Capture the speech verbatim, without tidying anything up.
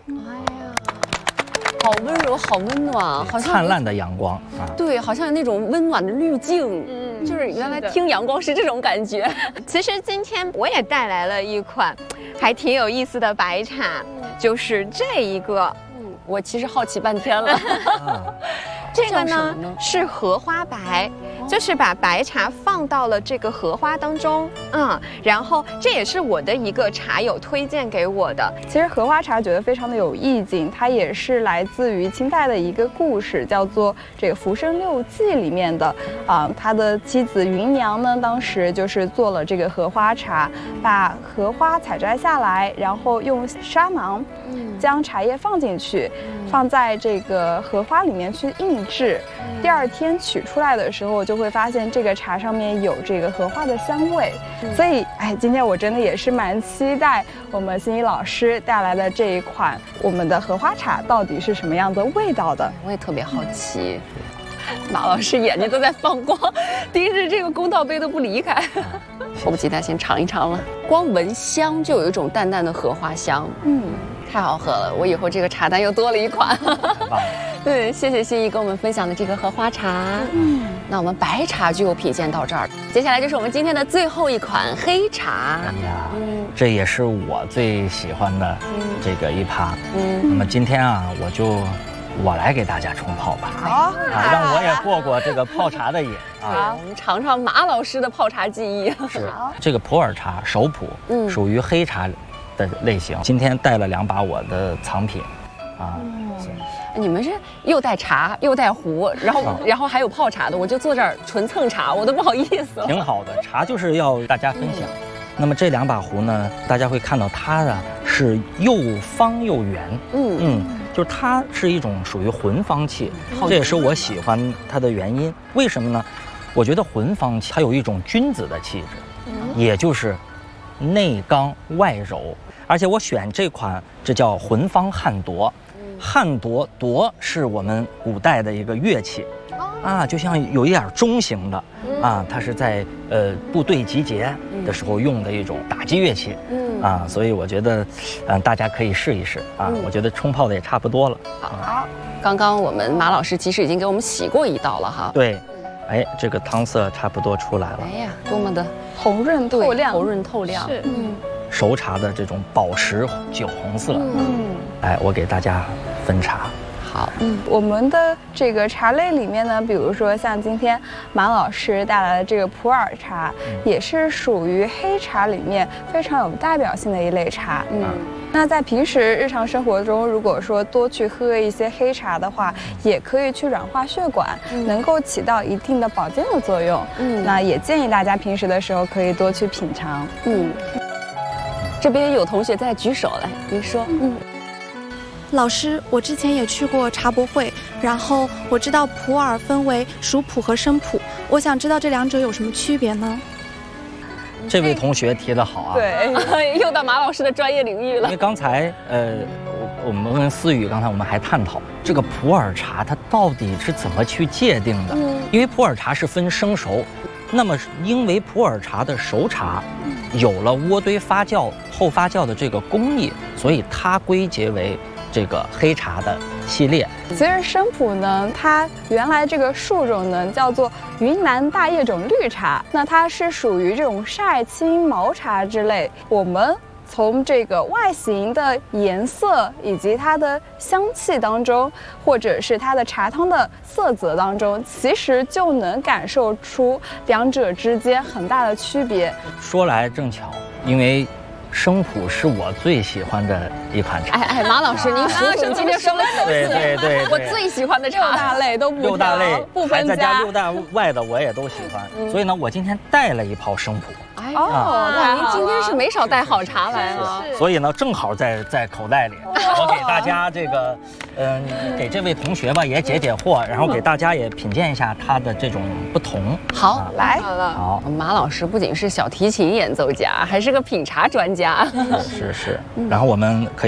哎呀，好温柔，好温暖，好像灿烂的阳光啊！ 对，好像有那种温暖的滤镜。嗯，就是原来听阳光是这种感觉。 其实今天我也带来了一款还挺有意思的白茶，就是这一个。 嗯，我其实好奇半天了。 啊这个呢是荷花白，就是把白茶放到了这个荷花当中，嗯，然后这也是我的一个茶友推荐给我的。其实荷花茶觉得非常的有意境，它也是来自于清代的一个故事，叫做这个《浮生六记》里面的啊、呃，他的妻子芸娘呢，当时就是做了这个荷花茶，把荷花采摘下来，然后用砂囊将茶叶放进去，放在这个荷花里面去印制。第二天取出来的时候，就会发现这个茶上面有这个荷花的香味。所以，哎，今天我真的也是蛮期待我们心怡老师带来的这一款我们的荷花茶到底是什么样的味道的。 我也特别好奇。马老师眼睛都在放光，盯着这个公道杯都不离开。迫不及待先尝一尝了。光闻香就有一种淡淡的荷花香，嗯，太好喝了。我以后这个茶单又多了一款。对，谢谢心怡跟我们分享的这个荷花茶。嗯，那我们白茶就品鉴到这儿，接下来就是我们今天的最后一款黑茶。 哎呀，嗯，这也是我最喜欢的这个一趴。嗯，那么今天啊，我就。我来给大家冲泡吧，好啊，让我也过过这个泡茶的瘾啊！我们尝尝马老师的泡茶技艺。 是这个普洱茶熟普，嗯，属于黑茶的类型。今天带了两把我的藏品，啊， 你们是又带茶又带壶，然后然后还有泡茶的，我就坐这儿纯蹭茶，我都不好意思了。 挺好的，茶就是要大家分享。那么这两把壶呢，大家会看到它的是又方又圆，嗯嗯。就是它是一种属于浑方气，这也是我喜欢它的原因。为什么呢？我觉得浑方气它有一种君子的气质，也就是内刚外柔。而且我选这款，这叫浑方汉铎。汉铎，铎是我们古代的一个乐器，啊，就像有一点中型的，啊，它是在呃部队集结的时候用的一种打击乐器。啊，所以我觉得，嗯，大家可以试一试啊。嗯、我觉得冲泡的也差不多了。 好，刚刚我们马老师其实已经给我们洗过一道了哈。 对，哎，这个汤色差不多出来了。 哎呀，多么的红润透亮， 红润透亮。 是，嗯， 熟茶的这种宝石酒红色。嗯，哎，我给大家分茶。 好， 嗯，我们的这个茶类里面呢，比如说像今天马老师带来的这个普洱茶，嗯、也是属于黑茶里面非常有代表性的一类茶。嗯，那在平时日常生活中，如果说多去喝一些黑茶的话，也可以去软化血管，嗯、能够起到一定的保健的作用。嗯，那也建议大家平时的时候可以多去品尝。嗯， 这边有同学在举手来，您说，嗯。 老师，我之前也去过茶博会，然后我知道普洱分为熟普和生普，我想知道这两者有什么区别呢？ 这位同学提得好啊， 对，又到马老师的专业领域了。 因为刚才呃，我们跟思雨刚才我们还探讨这个普洱茶它到底是怎么去界定的，嗯、因为普洱茶是分生熟，那么因为普洱茶的熟茶有了渥堆发酵后发酵的这个工艺，所以它归结为这个黑茶的系列。 其实生普呢，它原来这个树种呢叫做云南大叶种绿茶，那它是属于这种晒青毛茶之类。我们从这个外形的颜色以及它的香气当中，或者是它的茶汤的色泽当中，其实就能感受出两者之间很大的区别。 说来正巧，因为生普是我最喜欢的一款茶。 哎哎，马老师，您说说今天说了几次？ 对对对， 我最喜欢的茶， 六大类都不六大类不分家，再加六大外的我也都喜欢。嗯、所以呢，我今天带了一泡生普。 哎呦，那您今天是没少带好茶来了。 所以呢，正好在在口袋里，我给大家这个，嗯、呃，给这位同学吧也解解惑，然后给大家也品鉴一下它的这种不同。 好， 啊、 来， 好， 马老师不仅是小提琴演奏家，还是个品茶专家。 是是，然后我们可以。